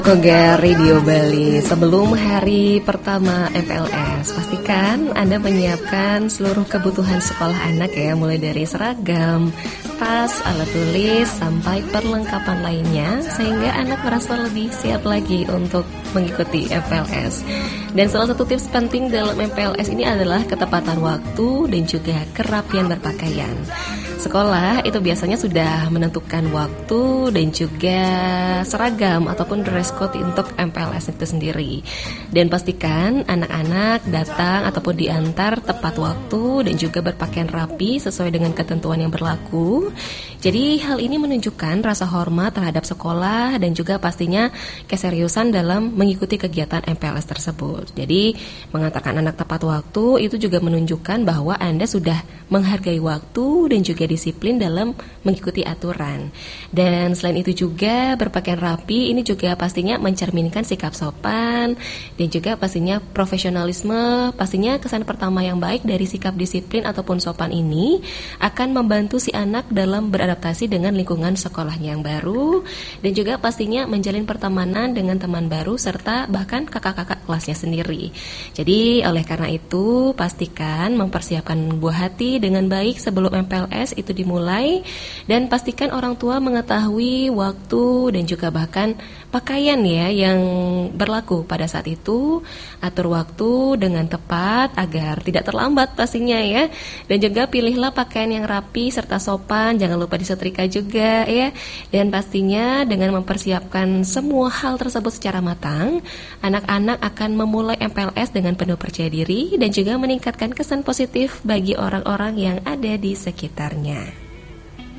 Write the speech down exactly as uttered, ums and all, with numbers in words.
Koga Radio Bali, sebelum hari pertama M P L S, pastikan Anda menyiapkan seluruh kebutuhan sekolah anak ya, mulai dari seragam, tas, alat tulis, sampai perlengkapan lainnya, sehingga anak merasa lebih siap lagi untuk mengikuti M P L S. Dan salah satu tips penting dalam M P L S ini adalah ketepatan waktu dan juga kerapian berpakaian. Sekolah itu biasanya sudah menentukan waktu dan juga seragam ataupun dress code untuk M P L S itu sendiri. Dan pastikan anak-anak datang ataupun diantar tepat waktu dan juga berpakaian rapi sesuai dengan ketentuan yang berlaku. Jadi hal ini menunjukkan rasa hormat terhadap sekolah dan juga pastinya keseriusan dalam mengikuti kegiatan M P L S tersebut. Jadi mengantarkan anak tepat waktu itu juga menunjukkan bahwa Anda sudah menghargai waktu dan juga disiplin dalam mengikuti aturan. Dan selain itu juga berpakaian rapi ini juga pastinya mencerminkan sikap sopan dan juga pastinya profesionalisme. Pastinya kesan pertama yang baik dari sikap disiplin ataupun sopan ini akan membantu si anak dalam beradaptasi dengan lingkungan sekolahnya yang baru dan juga pastinya menjalin pertemanan dengan teman baru serta bahkan kakak-kakak kelasnya sendiri. Jadi oleh karena itu pastikan mempersiapkan buah hati dengan baik sebelum M P L S itu dimulai dan pastikan orang tua mengetahui waktu dan juga bahkan pakaian ya yang berlaku pada saat itu. Atur waktu dengan tepat agar tidak terlambat pastinya ya. Dan juga pilihlah pakaian yang rapi serta sopan, jangan lupa disetrika juga ya. Dan pastinya dengan mempersiapkan semua hal tersebut secara matang, anak-anak akan memulai M P L S dengan penuh percaya diri dan juga meningkatkan kesan positif bagi orang-orang yang ada di sekitarnya.